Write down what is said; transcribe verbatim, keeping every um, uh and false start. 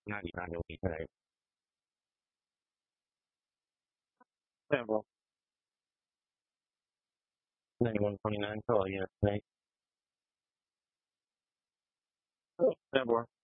ninety-nine will be today. Yeah, bro. ninety-one twenty-nine. Oh, yeah, today. Oh, yeah, bro.